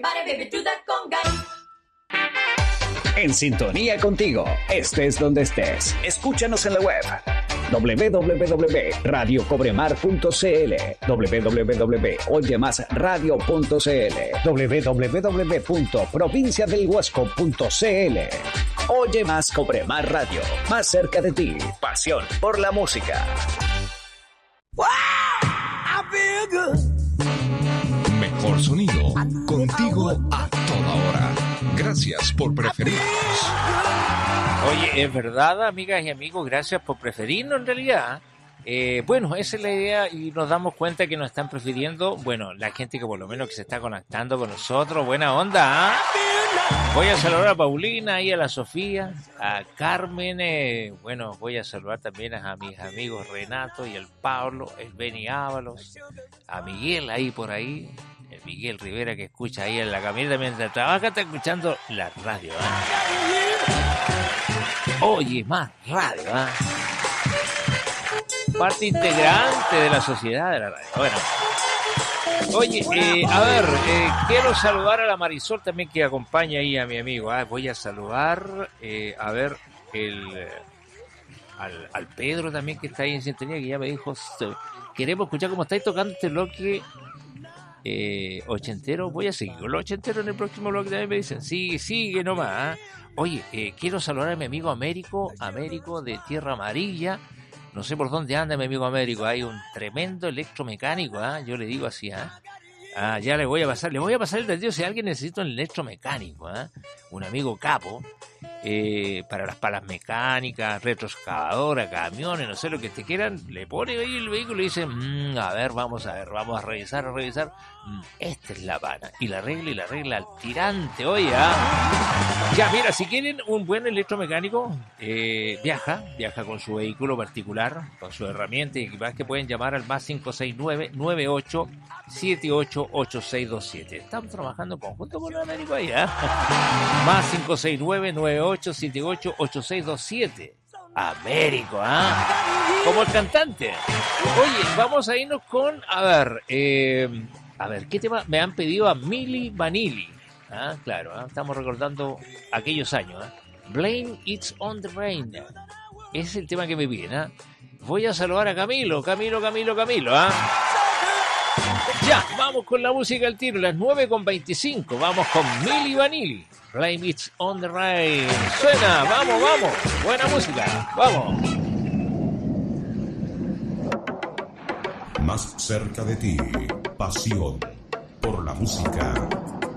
En sintonía contigo, estés donde estés. Escúchanos en la web www.radiocobremar.cl, www.oyemasradio.cl, www.provinciadelhuasco.cl. Oye Más Cobremar Radio, más cerca de ti. Pasión por la música. Mejor sonido, contigo a toda hora. Gracias por preferirnos. Oye, es verdad, amigas y amigos, gracias por preferirnos en realidad. Bueno, esa es la idea y nos damos cuenta que nos están prefiriendo, bueno, la gente que por lo menos que se está conectando con nosotros. Buena onda, ¿eh? Voy a saludar a Paulina y a la Sofía, a Carmen, bueno, voy a saludar también a mis amigos Renato y el Pablo, el Beni Ábalos, a Miguel ahí por ahí, el Miguel Rivera que escucha ahí en la camioneta mientras trabaja, está escuchando la radio, ¿eh? Oye, Más Radio, ¿eh? Parte integrante de la sociedad de la radio. Bueno, oye, a ver, quiero saludar a la Marisol también que acompaña ahí a mi amigo. Voy a saludar, a ver, al Pedro también que está ahí en sintonía, que ya me dijo, queremos escuchar cómo estáis tocando este bloque ochentero. Voy a seguir con los ochenteros en el próximo bloque también me dicen. Sigue nomás. Oye, quiero saludar a mi amigo Américo de Tierra Amarilla. No sé por dónde anda mi amigo Américo. Hay un tremendo electromecánico, yo le digo así, ya le voy a pasar el tendido si alguien necesita un electromecánico, un amigo capo, para las palas mecánicas, retroexcavadoras, camiones, no sé lo que te quieran, le pone ahí el vehículo y dice, a ver, vamos a revisar, esta es la pana, y la regla al tirante, oye, Ya, mira, si quieren un buen electromecánico, viaja con su vehículo particular, con su herramienta y equipaje, que pueden llamar al más 569-9878-8627. Estamos trabajando en conjunto con el Américo ahí, Más 569-9878-8627. Américo, como el cantante. Oye, vamos a irnos con, a ver, ¿qué tema? Me han pedido a Milli Vanilli. Claro, estamos recordando aquellos años. Blame It's on the Rain. Ese es el tema que me piden. Voy a saludar a Camilo. Ya, vamos con la música al tiro, las 9:25. Vamos con Milli Vanilli. Blame It's on the Rain. Suena, vamos. Buena música, vamos. Más cerca de ti, pasión por la música.